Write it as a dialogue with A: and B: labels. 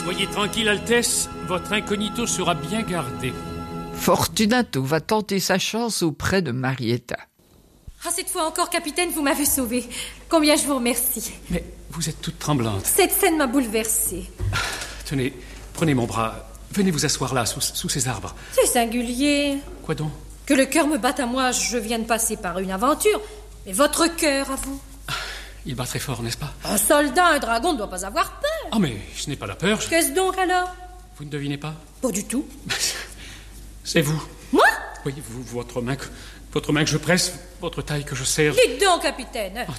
A: Soyez tranquille, Altesse, votre incognito sera bien gardé.
B: Fortunato va tenter sa chance auprès de Marietta.
C: Ah, cette fois encore, capitaine, vous m'avez sauvée. Combien je vous remercie.
A: Mais vous êtes toute tremblante.
C: Cette scène m'a bouleversée.
A: Tenez, prenez mon bras. Venez vous asseoir là, sous ces arbres.
C: C'est singulier.
A: Quoi donc?
C: Que le cœur me batte à moi, je viens de passer par une aventure. Mais votre cœur, à vous?
A: Il bat très fort, n'est-ce pas?
C: Un soldat, un dragon ne doit pas avoir peur.
A: Ah, mais je n'ai pas la peur.
C: Qu'est-ce donc alors?
A: Vous ne devinez pas?
C: Pas du tout.
A: C'est vous.
C: Moi?
A: Oui, vous, votre main que je presse, votre taille que je serre.
C: Dites donc, capitaine.